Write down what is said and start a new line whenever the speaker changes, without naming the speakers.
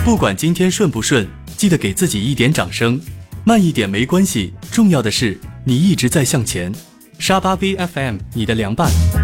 不管今天顺不顺，记得给自己一点掌声，慢一点没关系，重要的是你一直在向前。沙巴 VFM， 你的凉拌。